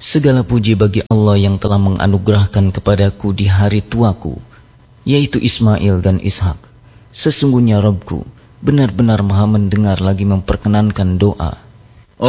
Segala puji bagi Allah yang telah menganugerahkan kepadaku di hari tuaku, yaitu Ismail dan Ishak. Sesungguhnya Rabbku benar-benar maha mendengar lagi memperkenankan doa.